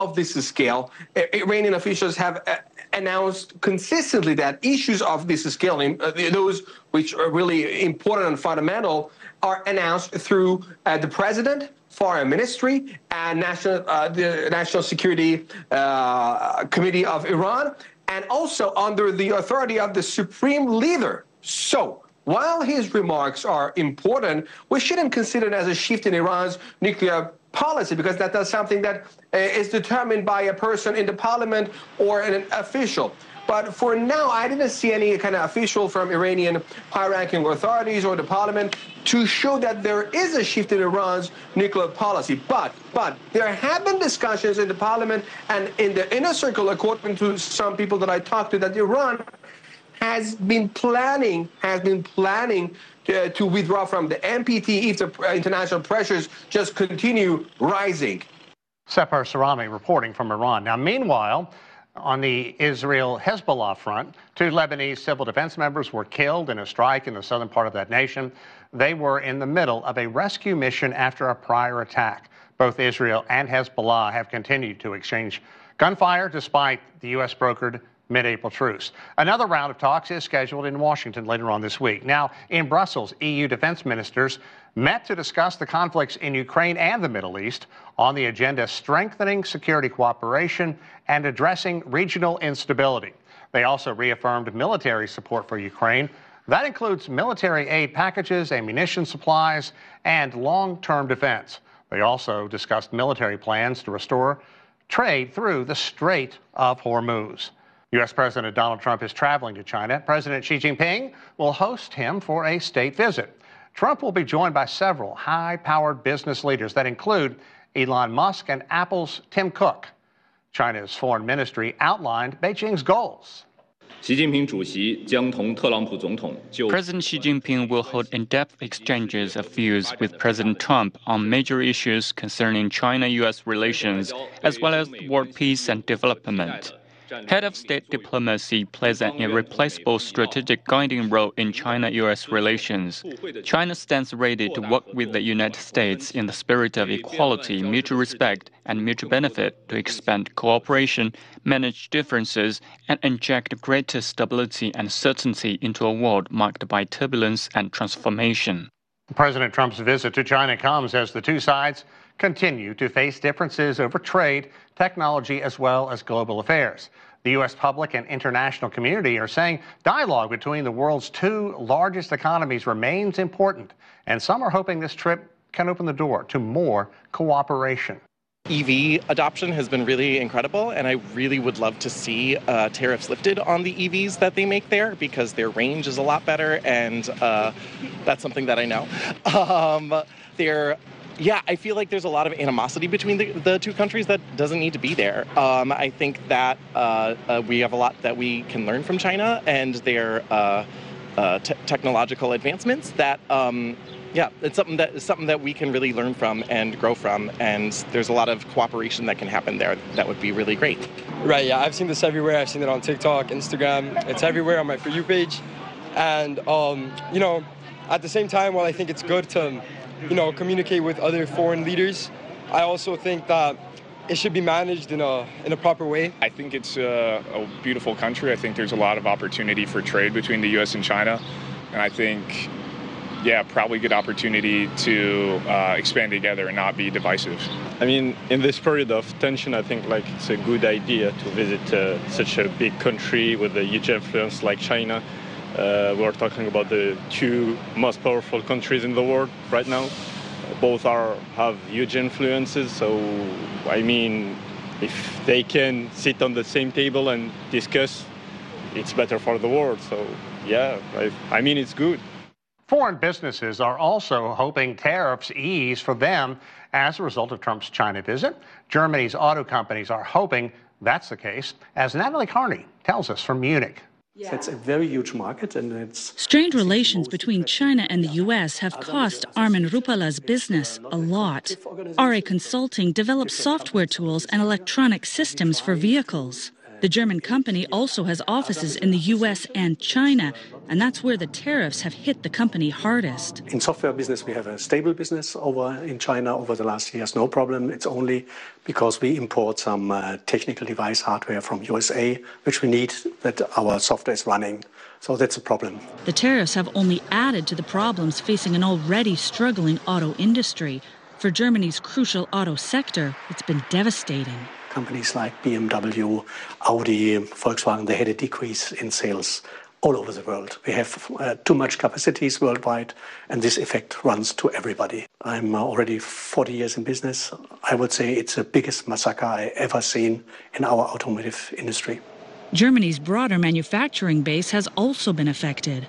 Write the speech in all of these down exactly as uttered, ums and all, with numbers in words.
of this scale, Iranian officials have uh, announced consistently that issues of this scale, uh, those which are really important and fundamental, are announced through uh, the president, foreign ministry, and national uh, the National Security uh, Committee of Iran, and also under the authority of the supreme leader. So, while his remarks are important, we shouldn't consider it as a shift in Iran's nuclear policy, because that is something that uh, is determined by a person in the parliament or an official. But for now, I didn't see any kind of official from Iranian high-ranking authorities or the parliament to show that there is a shift in Iran's nuclear policy. But, but there have been discussions in the parliament and in the inner circle, according to some people that I talked to, that Iran has been planning, has been planning to, to withdraw from the N P T if the international pressures just continue rising. Separ Sarami reporting from Iran. Now, meanwhile, on the Israel-Hezbollah front, two Lebanese civil defense members were killed in a strike in the southern part of that nation. They were in the middle of a rescue mission after a prior attack. Both Israel and Hezbollah have continued to exchange gunfire despite the U S-brokered mid-April truce. Another round of talks is scheduled in Washington later on this week. Now, in Brussels, E U defense ministers met to discuss the conflicts in Ukraine and the Middle East. On the agenda, strengthening security cooperation and addressing regional instability. They also reaffirmed military support for Ukraine. That includes military aid packages, ammunition supplies, and long-term defense. They also discussed military plans to restore trade through the Strait of Hormuz. U S President Donald Trump is traveling to China. President Xi Jinping will host him for a state visit. Trump will be joined by several high-powered business leaders that include Elon Musk and Apple's Tim Cook. China's foreign ministry outlined Beijing's goals. President Xi Jinping will hold in-depth exchanges of views with President Trump on major issues concerning China-U S relations, as well as world peace and development. Head of state diplomacy plays an irreplaceable strategic guiding role in China-U S relations. China stands ready to work with the United States in the spirit of equality, mutual respect, and mutual benefit to expand cooperation, manage differences, and inject greater stability and certainty into a world marked by turbulence and transformation. President Trump's visit to China comes as the two sides continue to face differences over trade, technology, as well as global affairs. The U S public and international community are saying dialogue between the world's two largest economies remains important, and some are hoping this trip can open the door to more cooperation. E V adoption has been really incredible, and I really would love to see uh, tariffs lifted on the E Vs that they make there, because their range is a lot better, and uh, that's something that I know. Um, they're Yeah, I feel like there's a lot of animosity between the, the two countries that doesn't need to be there. Um, I think that uh, uh, we have a lot that we can learn from China and their uh, uh, te technological advancements. That, um, yeah, it's something that is something that we can really learn from and grow from. And there's a lot of cooperation that can happen there that would be really great. Right. Yeah, I've seen this everywhere. I've seen it on TikTok, Instagram. It's everywhere on my For You page. And um, you know, at the same time, while I think it's good to you know, communicate with other foreign leaders, I also think that it should be managed in a in a proper way. I think it's a, a beautiful country. I think there's a lot of opportunity for trade between the U S and China, and I think, yeah, probably good opportunity to uh, expand together and not be divisive. I mean, in this period of tension, I think like it's a good idea to visit uh, such a big country with a huge influence like China. Uh, we're talking about the two most powerful countries in the world right now. Both are have huge influences, so I mean, if they can sit on the same table and discuss, it's better for the world. So yeah, I, I mean, it's good. Foreign businesses are also hoping tariffs ease for them as a result of Trump's China visit. Germany's auto companies are hoping that's the case, as Natalie Carney tells us from Munich. Yeah. It's a very huge market, and it's strained relations between China and the U S have cost Armin Rupala's business a lot. R A Consulting develops software tools and electronic systems for vehicles. The German company also has offices in the U S and China, and that's where the tariffs have hit the company hardest. In software business, we have a stable business over in China over the last years, no problem. It's only because we import some uh, technical device hardware from U S A, which we need that our software is running. So that's a problem. The tariffs have only added to the problems facing an already struggling auto industry. For Germany's crucial auto sector, it's been devastating. Companies like B M W, Audi, Volkswagen, they had a decrease in sales all over the world. We have uh, too much capacities worldwide, and this effect runs to everybody. I'm uh, already forty years in business. I would say it's the biggest massacre I ever seen in our automotive industry. Germany's broader manufacturing base has also been affected.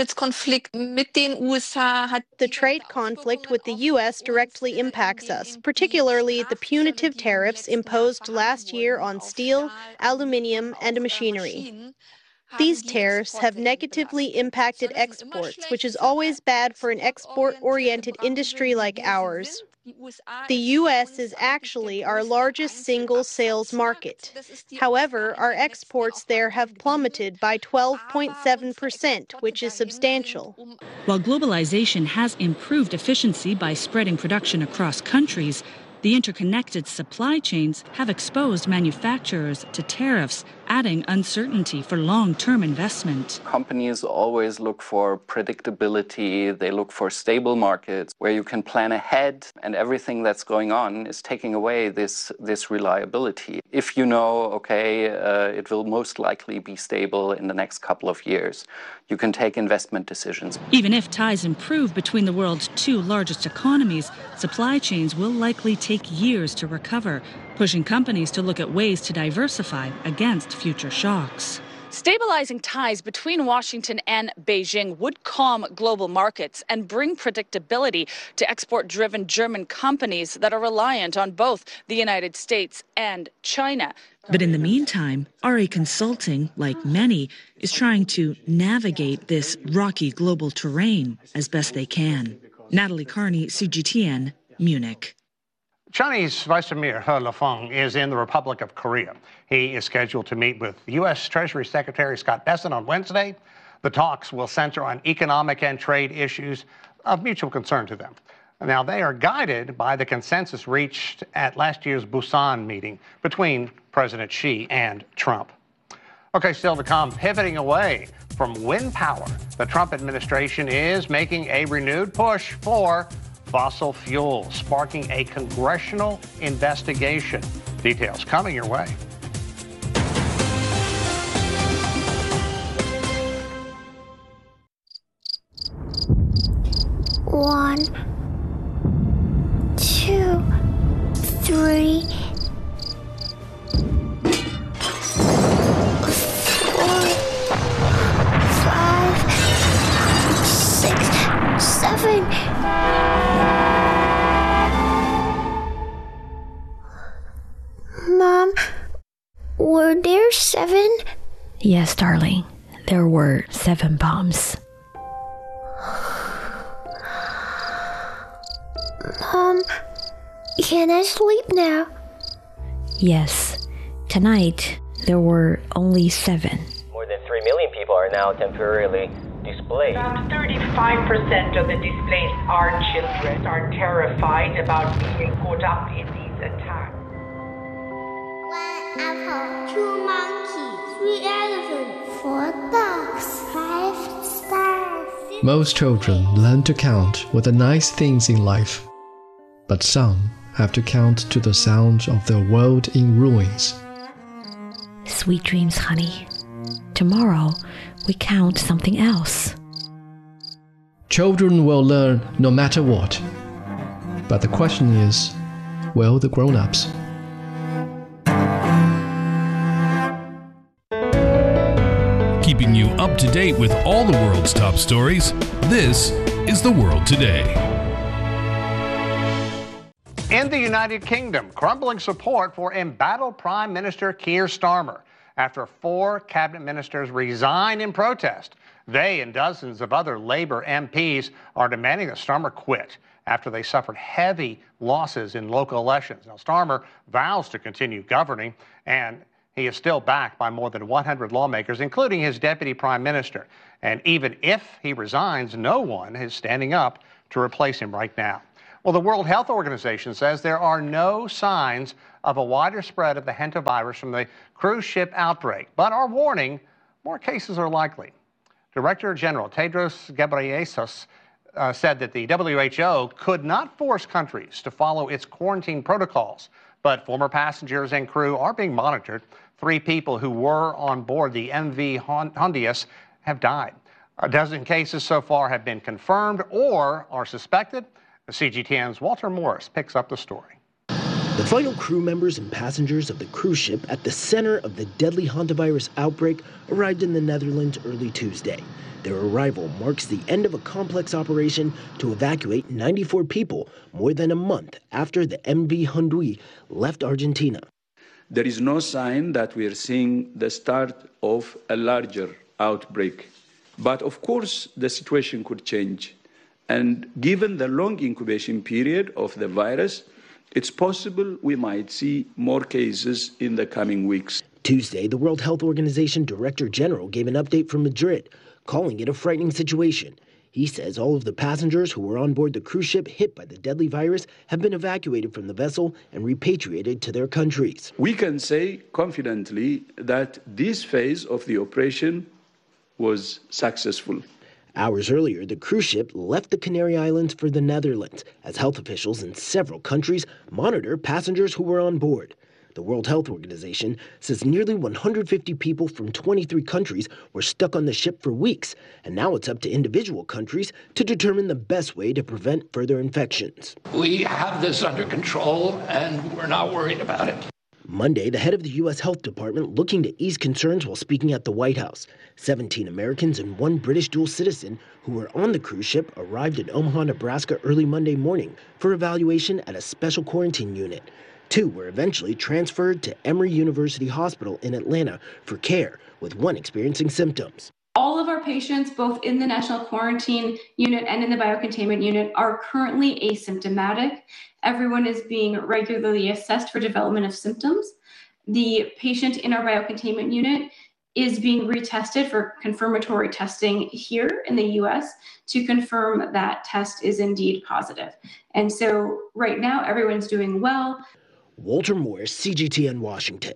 The trade conflict with the U S directly impacts us, particularly the punitive tariffs imposed last year on steel, aluminium, and machinery. These tariffs have negatively impacted exports, which is always bad for an export-oriented industry like ours. The U S is actually our largest single sales market. However, our exports there have plummeted by twelve point seven percent, which is substantial. While globalization has improved efficiency by spreading production across countries, the interconnected supply chains have exposed manufacturers to tariffs, adding uncertainty for long-term investment. Companies always look for predictability. They look for stable markets where you can plan ahead, and everything that's going on is taking away this, this reliability. If you know, okay, uh, it will most likely be stable in the next couple of years, you can take investment decisions. Even if ties improve between the world's two largest economies, supply chains will likely take years to recover, pushing companies to look at ways to diversify against future shocks. Stabilizing ties between Washington and Beijing would calm global markets and bring predictability to export-driven German companies that are reliant on both the United States and China. But in the meantime, R A Consulting, like many, is trying to navigate this rocky global terrain as best they can. Natalie Carney, C G T N, Munich. Chinese Vice Premier He Lifeng is in the Republic of Korea. He is scheduled to meet with U S Treasury Secretary Scott Bessent on Wednesday. The talks will center on economic and trade issues of mutual concern to them. Now, they are guided by the consensus reached at last year's Busan meeting between President Xi and Trump. Okay, still to come, pivoting away from wind power, the Trump administration is making a renewed push for fossil fuels, sparking a congressional investigation. Details coming your way. One, two, three, four, five, six, seven. Mom, were there seven? Yes, darling. There were seven bombs. Mom, can I sleep now? Yes. Tonight, there were only seven. More than three million people are now temporarily displaced. About thirty-five percent of the displaced are children, are terrified about being caught up in these attacks. One apple, two monkeys, three elephants, four dogs, five stars. Most children learn to count with the nice things in life, but some have to count to the sound of their world in ruins. Sweet dreams, honey. Tomorrow, we count something else. Children will learn no matter what. But the question is, will the grown-ups? Keeping you up to date with all the world's top stories, this is The World Today. In the United Kingdom, crumbling support for embattled Prime Minister Keir Starmer after four cabinet ministers resign in protest. They and dozens of other Labour M Ps are demanding that Starmer quit after they suffered heavy losses in local elections. Now, Starmer vows to continue governing, and he is still backed by more than one hundred lawmakers, including his deputy prime minister. And even if he resigns, no one is standing up to replace him right now. Well, the World Health Organization says there are no signs of a wider spread of the hantavirus from the cruise ship outbreak, but are warning more cases are likely. Director General Tedros Ghebreyesus uh, said that the W H O could not force countries to follow its quarantine protocols, but former passengers and crew are being monitored. Three people who were on board the M V Hondius have died. A dozen cases so far have been confirmed or are suspected. C G T N's Walter Morris picks up the story. The final crew members and passengers of the cruise ship at the center of the deadly hantavirus outbreak arrived in the Netherlands early Tuesday. Their arrival marks the end of a complex operation to evacuate ninety-four people more than a month after the M V Hondius left Argentina. There is no sign that we are seeing the start of a larger outbreak. But of course, the situation could change. And given the long incubation period of the virus, it's possible we might see more cases in the coming weeks. Tuesday, the World Health Organization Director General gave an update from Madrid, calling it a frightening situation. He says all of the passengers who were on board the cruise ship hit by the deadly virus have been evacuated from the vessel and repatriated to their countries. We can say confidently that this phase of the operation was successful. Hours earlier, the cruise ship left the Canary Islands for the Netherlands as health officials in several countries monitor passengers who were on board. The World Health Organization says nearly one hundred fifty people from twenty-three countries were stuck on the ship for weeks, and now it's up to individual countries to determine the best way to prevent further infections. We have this under control, and we're not worried about it. Monday, the head of the U S Health Department looking to ease concerns while speaking at the White House. seventeen Americans and one British dual citizen who were on the cruise ship arrived in Omaha, Nebraska early Monday morning for evaluation at a special quarantine unit. Two were eventually transferred to Emory University Hospital in Atlanta for care, with one experiencing symptoms. All of our patients, both in the National Quarantine Unit and in the Biocontainment Unit, are currently asymptomatic. Everyone is being regularly assessed for development of symptoms. The patient in our Biocontainment Unit is being retested for confirmatory testing here in the U S to confirm that test is indeed positive. And so right now, everyone's doing well. Walter Morris, C G T N, Washington.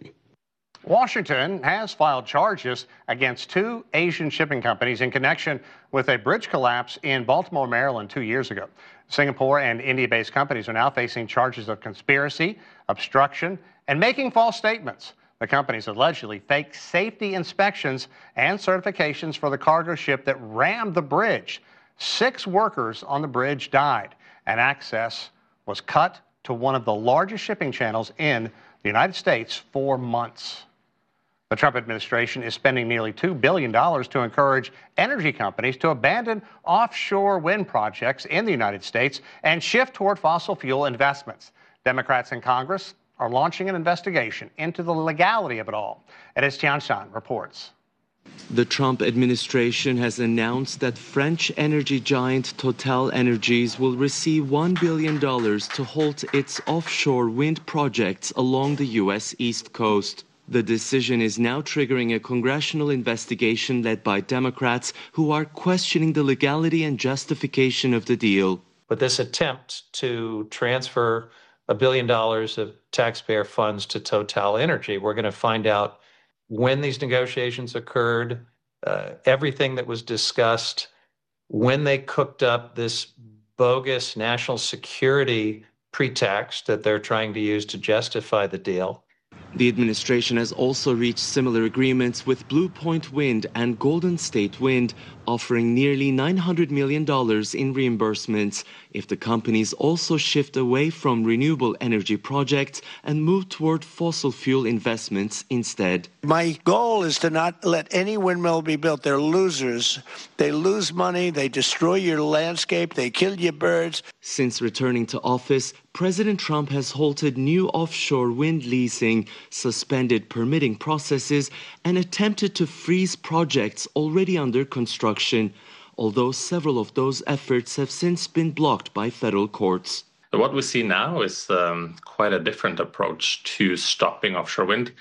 Washington has filed charges against two Asian shipping companies in connection with a bridge collapse in Baltimore, Maryland, two years ago. Singapore and India-based companies are now facing charges of conspiracy, obstruction, and making false statements. The companies allegedly faked safety inspections and certifications for the cargo ship that rammed the bridge. Six workers on the bridge died, and access was cut to one of the largest shipping channels in the United States for months. The Trump administration is spending nearly two billion dollars to encourage energy companies to abandon offshore wind projects in the United States and shift toward fossil fuel investments. Democrats in Congress are launching an investigation into the legality of it all. As Tian Shan reports. The Trump administration has announced that French energy giant TotalEnergies will receive one billion dollars to halt its offshore wind projects along the U S East Coast. The decision is now triggering a congressional investigation led by Democrats who are questioning the legality and justification of the deal. But this attempt to transfer a billion dollars of taxpayer funds to TotalEnergies, we're going to find out when these negotiations occurred, uh, everything that was discussed, when they cooked up this bogus national security pretext that they're trying to use to justify the deal. The administration has also reached similar agreements with Blue Point Wind and Golden State Wind, offering nearly nine hundred million dollars in reimbursements if the companies also shift away from renewable energy projects and move toward fossil fuel investments instead. My goal is to not let any windmill be built. They're losers. They lose money, they destroy your landscape, they kill your birds. Since returning to office, President Trump has halted new offshore wind leasing, suspended permitting processes, and attempted to freeze projects already under construction, although several of those efforts have since been blocked by federal courts. What we see now is um, quite a different approach to stopping offshore wind.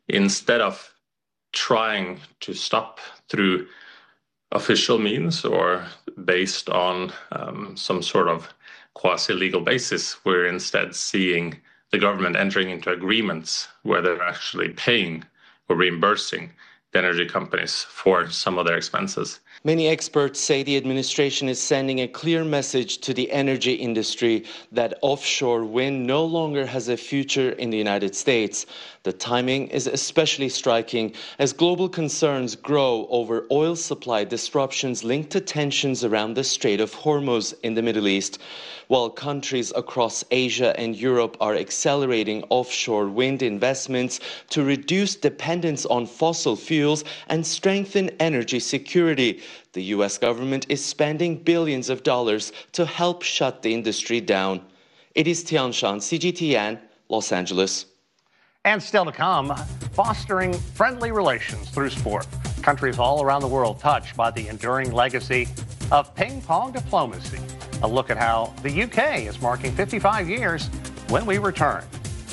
instead of trying to stop through official means or based on um, some sort of quasi-legal basis, we're instead seeing the government entering into agreements where they're actually paying or reimbursing the energy companies for some of their expenses. Many experts say the administration is sending a clear message to the energy industry that offshore wind no longer has a future in the United States. The timing is especially striking as global concerns grow over oil supply disruptions linked to tensions around the Strait of Hormuz in the Middle East. While countries across Asia and Europe are accelerating offshore wind investments to reduce dependence on fossil fuels and strengthen energy security, the U S government is spending billions of dollars to help shut the industry down. It is Tian Shan, C G T N, Los Angeles. And still to come, fostering friendly relations through sport. Countries all around the world touched by the enduring legacy of ping pong diplomacy. A look at how the U K is marking fifty-five years when we return.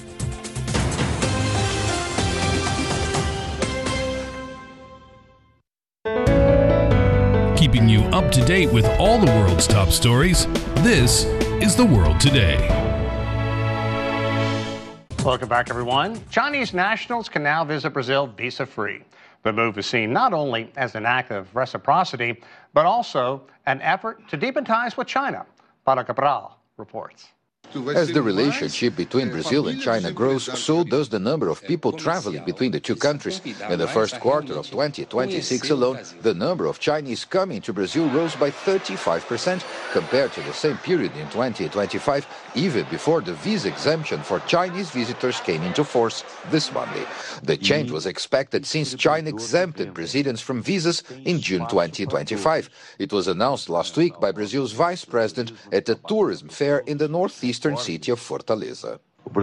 Keeping you up to date with all the world's top stories, this is The World Today. Welcome back, everyone. Chinese nationals can now visit Brazil visa-free. The move is seen not only as an act of reciprocity, but also an effort to deepen ties with China. Paulo Cabral reports. As the relationship between Brazil and China grows, so does the number of people traveling between the two countries. In the first quarter of twenty twenty-six alone, the number of Chinese coming to Brazil rose by thirty-five percent compared to the same period in twenty twenty-five, even before the visa exemption for Chinese visitors came into force this Monday. The change was expected since China exempted Brazilians from visas in June twenty twenty-five. It was announced last week by Brazil's vice president at a tourism fair in the northeastern city of Fortaleza.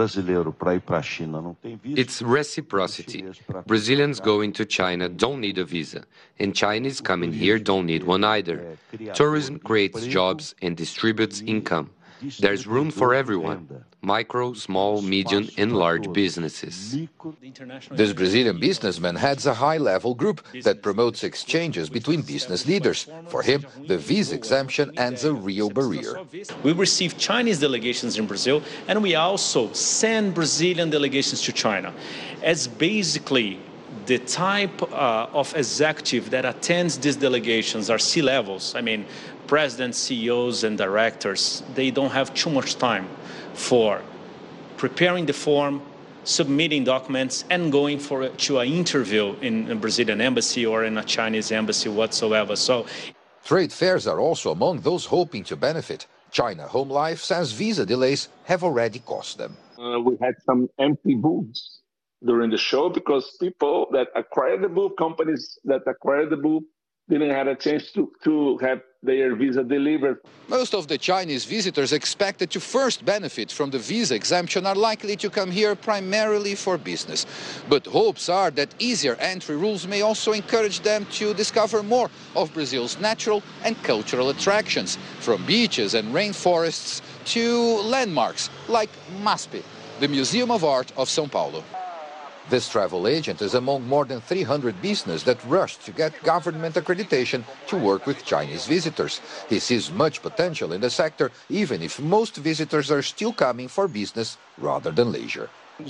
It's reciprocity. Brazilians going to China don't need a visa, and Chinese coming here don't need one either. Tourism creates jobs and distributes income. There's room for everyone: micro, small, medium, and large businesses. This Brazilian businessman heads a high-level group that promotes exchanges between business leaders. For him, the visa exemption ends a real barrier. We receive Chinese delegations in Brazil, and we also send Brazilian delegations to China. As basically the type uh, of executive that attends these delegations are C-levels. I mean, presidents, C E Os, and directors, they don't have too much time for preparing the form, submitting documents, and going for to an interview in a Brazilian embassy or in a Chinese embassy whatsoever. So, trade fairs are also among those hoping to benefit. China Home Life says visa delays have already cost them. Uh, we had some empty booths during the show because people that acquired the booth, companies that acquired the booth, didn't have a chance to, to have their visa delivered. Most of the Chinese visitors expected to first benefit from the visa exemption are likely to come here primarily for business. But hopes are that easier entry rules may also encourage them to discover more of Brazil's natural and cultural attractions, from beaches and rainforests to landmarks like MASP, the Museum of Art of São Paulo. This travel agent is among more than three hundred businesses that rushed to get government accreditation to work with Chinese visitors. He sees much potential in the sector, even if most visitors are still coming for business rather than leisure.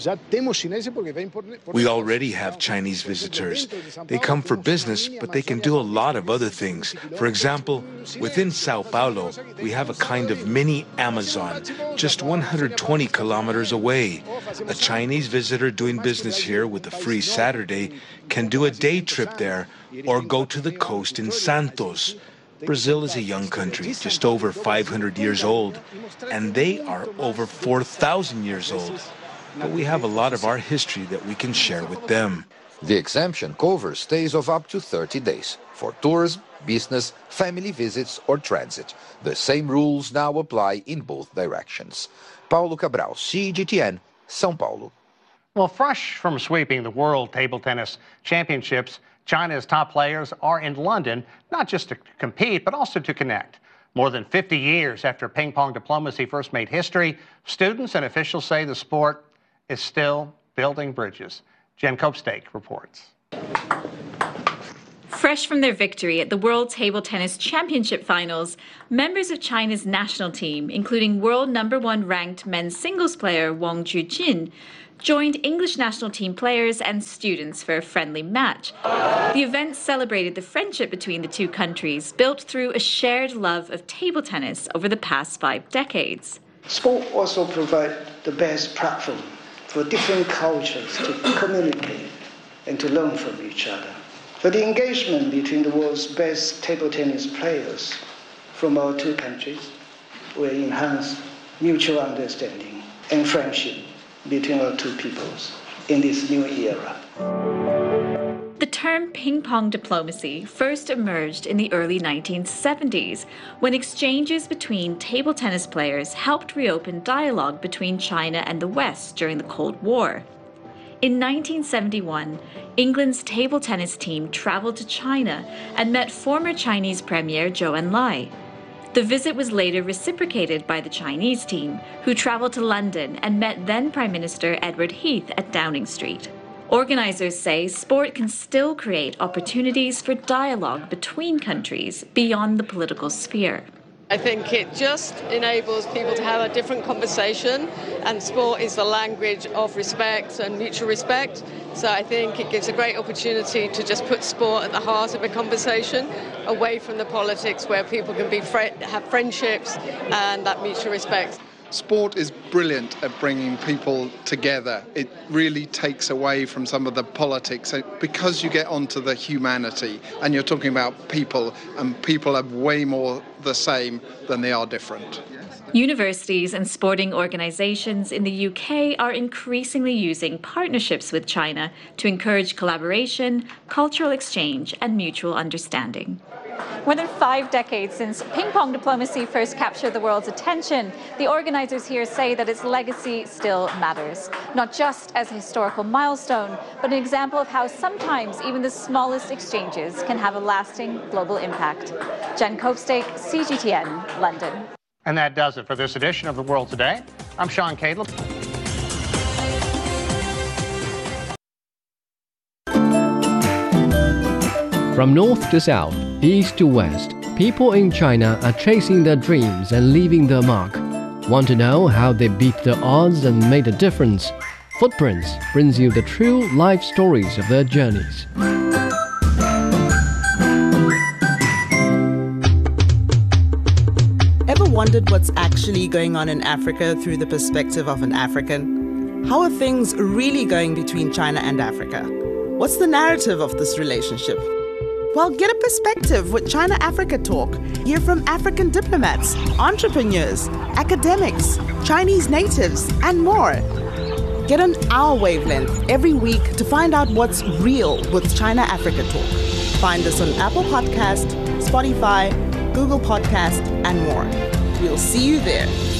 We already have Chinese visitors. They come for business, but they can do a lot of other things. For example, within Sao Paulo, we have a kind of mini Amazon, just one hundred twenty kilometers away. A Chinese visitor doing business here with a free Saturday can do a day trip there or go to the coast in Santos. Brazil is a young country, just over five hundred years old, and they are over four thousand years old. But we have a lot of our history that we can share with them. The exemption covers stays of up to thirty days for tourism, business, family visits, or transit. The same rules now apply in both directions. Paulo Cabral, C G T N, São Paulo. Well, fresh from sweeping the World Table Tennis Championships, China's top players are in London, not just to compete, but also to connect. More than fifty years after ping pong diplomacy first made history, students and officials say the sport is still building bridges. Jen Kopstake reports. Fresh from their victory at the World Table Tennis Championship Finals, members of China's national team, including world number one ranked men's singles player Wang Zhijun, joined English national team players and students for a friendly match. The event celebrated the friendship between the two countries, built through a shared love of table tennis over the past five decades. Sport also provides the best platform for different cultures to communicate and to learn from each other. So the engagement between the world's best table tennis players from our two countries will enhance mutual understanding and friendship between our two peoples in this new era. The term ping-pong diplomacy first emerged in the early nineteen seventies, when exchanges between table tennis players helped reopen dialogue between China and the West during the Cold War. In nineteen seventy-one, England's table tennis team traveled to China and met former Chinese Premier Zhou Enlai. The visit was later reciprocated by the Chinese team, who traveled to London and met then Prime Minister Edward Heath at Downing Street. Organizers say sport can still create opportunities for dialogue between countries beyond the political sphere. I think it just enables people to have a different conversation, and sport is the language of respect and mutual respect. So I think it gives a great opportunity to just put sport at the heart of a conversation, away from the politics, where people can be fr- have friendships and that mutual respect. Sport is brilliant at bringing people together. It really takes away from some of the politics, because you get onto the humanity and you're talking about people, and people are way more the same than they are different. Universities and sporting organizations in the U K are increasingly using partnerships with China to encourage collaboration, cultural exchange, and mutual understanding. More than five decades since ping-pong diplomacy first captured the world's attention, the organizers here say that its legacy still matters, not just as a historical milestone, but an example of how sometimes even the smallest exchanges can have a lasting global impact. Jen Kopstake, C G T N, London. And that does it for this edition of The World Today. I'm Sean Cadlin. From north to south, east to west, people in China are chasing their dreams and leaving their mark. Want to know how they beat the odds and made a difference? Footprints brings you the true life stories of their journeys. Ever wondered what's actually going on in Africa through the perspective of an African? How are things really going between China and Africa? What's the narrative of this relationship? Well, get a perspective with China Africa Talk. Hear from African diplomats, entrepreneurs, academics, Chinese natives, and more. Get on our wavelength every week to find out what's real with China Africa Talk. Find us on Apple Podcast, Spotify, Google Podcast, and more. We'll see you there.